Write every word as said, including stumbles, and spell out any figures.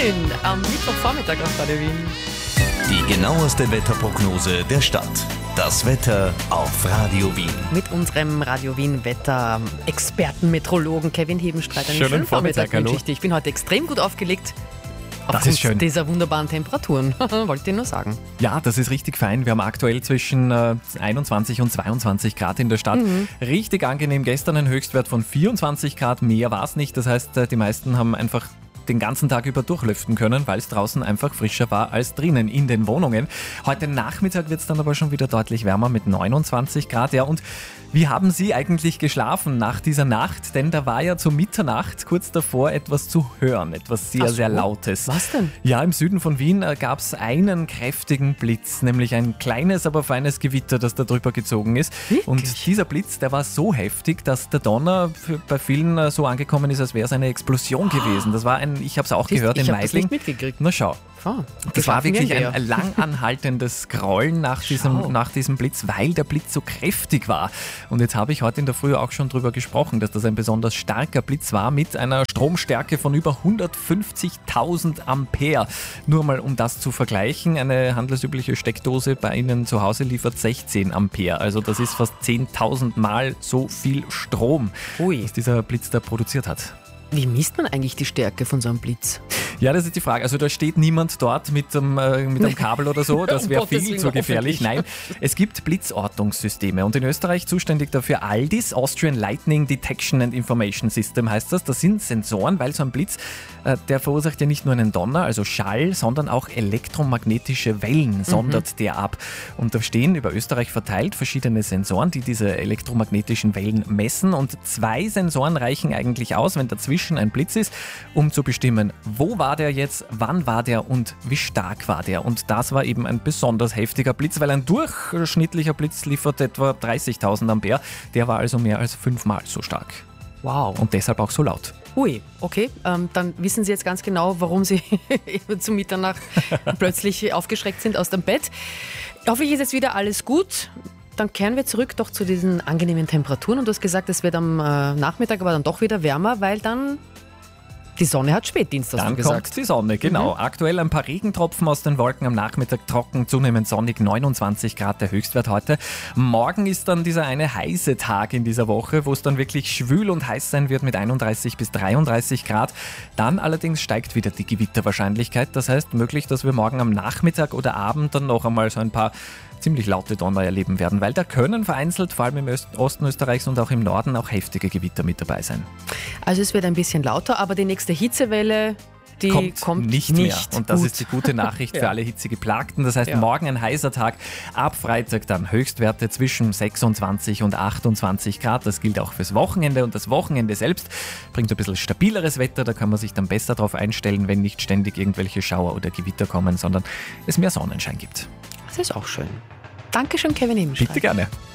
neun am Mittwochvormittag auf Radio Wien. Die genaueste Wetterprognose der Stadt. Das Wetter auf Radio Wien. Mit unserem Radio Wien Wetter-Experten, Meteorologen Kevin Hebenstreit. Einen Schönen schönen Vormittag, Vormittag, hallo. wünsche ich dir. Ich bin heute extrem gut aufgelegt. Das ist schön. Dieser wunderbaren Temperaturen, wollte ich nur sagen. Ja, das ist richtig fein. Wir haben aktuell zwischen äh, einundzwanzig und zweiundzwanzig Grad in der Stadt. Mhm. Richtig angenehm. Gestern ein Höchstwert von vierundzwanzig Grad. Mehr war es nicht. Das heißt, äh, die meisten haben einfach den ganzen Tag über durchlüften können, weil es draußen einfach frischer war als drinnen in den Wohnungen. Heute Nachmittag wird es dann aber schon wieder deutlich wärmer mit neunundzwanzig Grad. Ja, und wie haben Sie eigentlich geschlafen nach dieser Nacht? Denn da war ja zu Mitternacht kurz davor etwas zu hören, etwas sehr, Ach so. sehr Lautes. Was denn? Ja, im Süden von Wien äh, gab es einen kräftigen Blitz, nämlich ein kleines, aber feines Gewitter, das da drüber gezogen ist. Wirklich? Und dieser Blitz, der war so heftig, dass der Donner für, bei vielen äh, so angekommen ist, als wäre es eine Explosion gewesen. Das war ein, ich habe es auch Siehst, gehört ich in hab das Meidling. nicht mitgekriegt. Na schau. Ah, Das war wirklich wir ein lang anhaltendes Grollen nach Schau. diesem, nach diesem Blitz, weil der Blitz so kräftig war. Und jetzt habe ich heute in der Früh auch schon drüber gesprochen, dass das ein besonders starker Blitz war mit einer Stromstärke von über hundertfünfzigtausend Ampere. Nur mal um das zu vergleichen, eine handelsübliche Steckdose bei Ihnen zu Hause liefert sechzehn Ampere. Also das ist fast zehntausend Mal so viel Strom, Ui. das dieser Blitz da produziert hat. Wie misst man eigentlich die Stärke von so einem Blitz? Ja, das ist die Frage. Also da steht niemand dort mit einem, äh, mit einem Kabel oder so. Das Um wäre Gottes viel Willen, zu gefährlich. hoffentlich. Nein, es gibt Blitzortungssysteme und in Österreich zuständig dafür A L D I S, Austrian Lightning Detection and Information System heißt das. Das sind Sensoren, weil so ein Blitz, äh, der verursacht ja nicht nur einen Donner, also Schall, sondern auch elektromagnetische Wellen sondert der ab. Und da stehen über Österreich verteilt verschiedene Sensoren, die diese elektromagnetischen Wellen messen und zwei Sensoren reichen eigentlich aus, wenn dazwischen ein Blitz ist, um zu bestimmen, wo war der jetzt, wann war der und wie stark war der. Und das war eben ein besonders heftiger Blitz, weil ein durchschnittlicher Blitz liefert etwa dreißigtausend Ampere. Der war also mehr als fünfmal so stark. Wow. Und deshalb auch so laut. Ui, okay, ähm, dann wissen Sie jetzt ganz genau, warum Sie zu Mitternacht plötzlich aufgeschreckt sind aus dem Bett. Hoffentlich ist jetzt wieder alles gut. Dann kehren wir zurück doch zu diesen angenehmen Temperaturen. Und du hast gesagt, es wird am äh, Nachmittag aber dann doch wieder wärmer, weil dann die Sonne hat Spätdienst, hast Dann du gesagt. kommt die Sonne, genau. Aktuell ein paar Regentropfen aus den Wolken, am Nachmittag trocken, zunehmend sonnig, neunundzwanzig Grad der Höchstwert heute. Morgen ist dann dieser eine heiße Tag in dieser Woche, wo es dann wirklich schwül und heiß sein wird mit einunddreißig bis dreiunddreißig Grad. Dann allerdings steigt wieder die Gewitterwahrscheinlichkeit. Das heißt, möglich, dass wir morgen am Nachmittag oder Abend dann noch einmal so ein paar ziemlich laute Donner erleben werden, weil da können vereinzelt, vor allem im Öst- Osten Österreichs und auch im Norden, auch heftige Gewitter mit dabei sein. Also es wird ein bisschen lauter, aber die nächste Hitzewelle, die kommt, kommt, nicht mehr. Und das Gut. ist die gute Nachricht für Ja. alle Hitzegeplagten. Das heißt, Ja. morgen ein heißer Tag, ab Freitag dann Höchstwerte zwischen sechsundzwanzig und achtundzwanzig Grad. Das gilt auch fürs Wochenende und das Wochenende selbst bringt ein bisschen stabileres Wetter. Da kann man sich dann besser darauf einstellen, wenn nicht ständig irgendwelche Schauer oder Gewitter kommen, sondern es mehr Sonnenschein gibt. Das ist auch schön. Dankeschön, Kevin Hebenstreit. Bitte gerne.